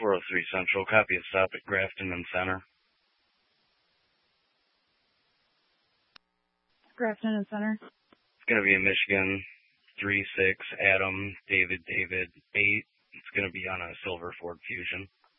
403 Central. Copy of stop at Grafton and Center. Grafton and Center. It's going to be in Michigan. 36 Adam David 8. It's going to be on a silver Ford Fusion.